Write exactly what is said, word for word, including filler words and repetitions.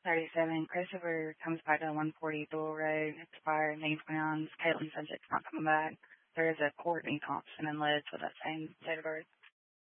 thirty-seven. Christopher comes back to the one forty Dual Road, expired, May twenty-ninth. Caitlin says it's not coming back. There is a Courtney Thompson in Lids with that same date of birth.